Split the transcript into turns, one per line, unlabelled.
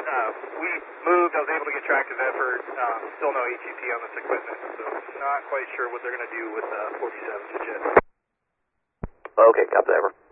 We moved. I was able to get tractive effort. Still no ATP on this equipment, so not quite sure what they're going to do with 47 just yet.
Okay, copy that.